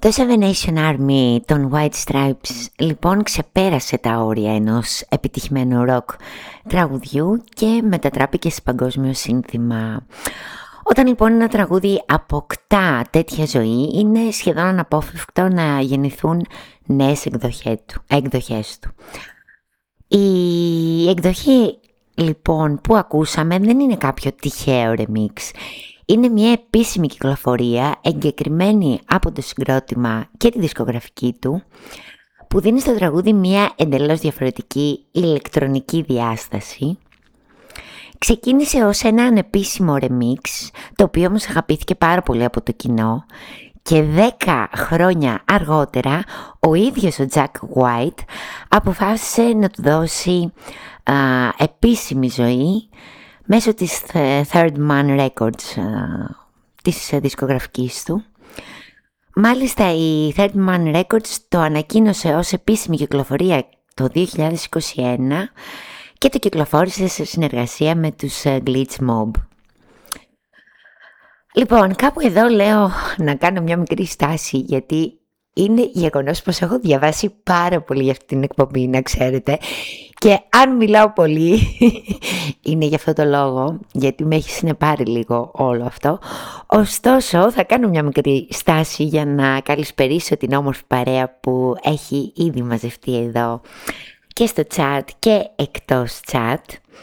Το Seven Nation Army των White Stripes λοιπόν ξεπέρασε τα όρια ενός επιτυχημένου ροκ τραγουδιού και μετατράπηκε σε παγκόσμιο σύνθημα. Όταν λοιπόν ένα τραγούδι αποκτά τέτοια ζωή, είναι σχεδόν αναπόφευκτο να γεννηθούν νέες εκδοχές του. Η εκδοχή λοιπόν που ακούσαμε δεν είναι κάποιο τυχαίο remix. Είναι μια επίσημη κυκλοφορία εγκεκριμένη από το συγκρότημα και τη δισκογραφική του, που δίνει στο τραγούδι μια εντελώς διαφορετική ηλεκτρονική διάσταση. Ξεκίνησε ως ένα ανεπίσημο remix, το οποίο όμως αγαπήθηκε πάρα πολύ από το κοινό, και 10 χρόνια αργότερα ο ίδιος ο Jack White αποφάσισε να του δώσει επίσημη ζωή μέσω της Third Man Records, της δισκογραφικής του. Μάλιστα η Third Man Records το ανακοίνωσε ως επίσημη κυκλοφορία το 2021 και το κυκλοφόρησε σε συνεργασία με τους Glitch Mob. Λοιπόν, κάπου εδώ λέω να κάνω μια μικρή στάση, γιατί είναι γεγονός πως έχω διαβάσει πάρα πολύ για αυτή την εκπομπή, να ξέρετε, και αν μιλάω πολύ είναι για αυτό το λόγο, γιατί με έχει συνεπάρει λίγο όλο αυτό. Ωστόσο θα κάνω μια μικρή στάση για να καλησπερίσω την όμορφη παρέα που έχει ήδη μαζευτεί εδώ και στο chat και εκτός chat.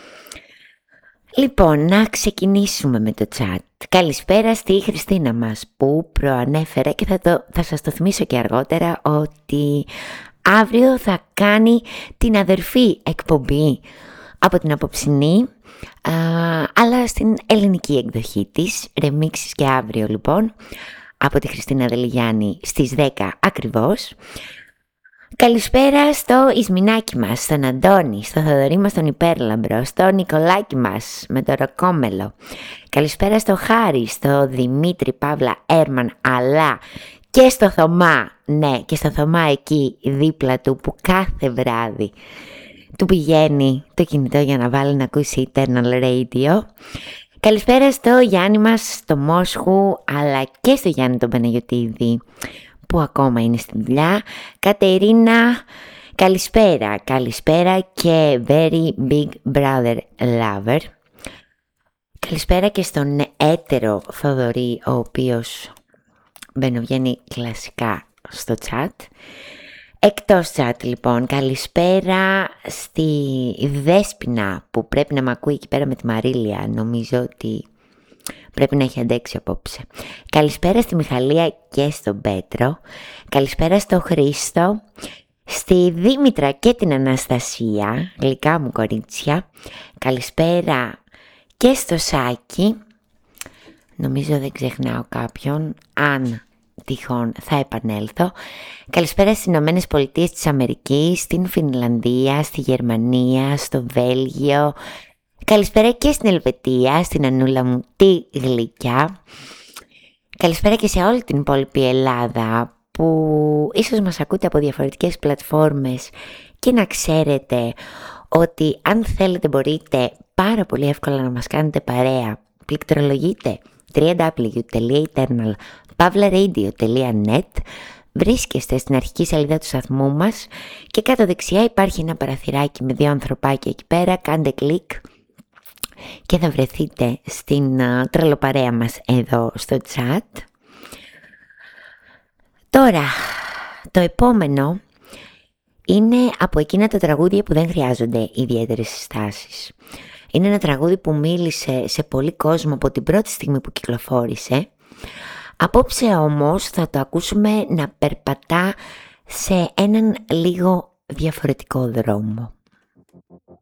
Λοιπόν, να ξεκινήσουμε με το chat. Καλησπέρα στη Χριστίνα μας που προανέφερε, και θα σας το θυμίσω και αργότερα, ότι αύριο θα κάνει την αδερφή εκπομπή από την απόψινή, αλλά στην ελληνική εκδοχή της, remixes και αύριο λοιπόν, από τη Χριστίνα Δελιγιάννη στις 10 ακριβώς. Καλησπέρα στο Ισμινάκι μας, στον Αντώνη, στο Θοδωρή μας τον Υπέρλαμπρο, στο Νικολάκι μας με το Ροκόμελο. Καλησπέρα στο Χάρη, στο Δημήτρη Παύλα Έρμαν, αλλά και στο Θωμά, ναι, και στο Θωμά εκεί δίπλα του που κάθε βράδυ του πηγαίνει το κινητό για να βάλει να ακούσει Eternal Radio. Καλησπέρα στο Γιάννη μας, στο Μόσχου, αλλά και στο Γιάννη τον Παναγιωτίδη που ακόμα είναι στη δουλειά. Κατερίνα, καλησπέρα και very big brother lover. Καλησπέρα και στον έτερο Θοδωρή, ο οποίος μπαινοβγαίνει κλασικά στο chat. Εκτός chat λοιπόν, καλησπέρα στη Δέσποινα που πρέπει να μ' ακούει εκεί πέρα με τη Μαρίλια, νομίζω ότι πρέπει να έχει αντέξει απόψε. Καλησπέρα στη Μιχαλία και στον Πέτρο. Καλησπέρα στο Χρήστο, στη Δήμητρα και την Αναστασία, γλυκά μου κορίτσια. Καλησπέρα και στο Σάκη. Νομίζω δεν ξεχνάω κάποιον, αν τυχόν θα επανέλθω. Καλησπέρα στις Ηνωμένες Πολιτείες της Αμερικής, στην Φινλανδία, στη Γερμανία, στο Βέλγιο. Καλησπέρα και στην Ελβετία, στην Ανούλα μου τη γλυκιά. Καλησπέρα και σε όλη την υπόλοιπη Ελλάδα που ίσως μας ακούτε από διαφορετικές πλατφόρμες, και να ξέρετε ότι αν θέλετε μπορείτε πάρα πολύ εύκολα να μας κάνετε παρέα. Πληκτρολογείτε www.eternal-radio.net, βρίσκεστε στην αρχική σελίδα του σταθμού μας και κάτω δεξιά υπάρχει ένα παραθυράκι με 2 ανθρωπάκια εκεί πέρα. Κάντε κλικ και θα βρεθείτε στην τρελοπαρέα μας εδώ στο chat. Τώρα, το επόμενο είναι από εκείνα τα τραγούδια που δεν χρειάζονται ιδιαίτερες συστάσεις. Είναι ένα τραγούδι που μίλησε σε πολύ κόσμο από την πρώτη στιγμή που κυκλοφόρησε. Απόψε όμως θα το ακούσουμε να περπατά σε έναν λίγο διαφορετικό δρόμο.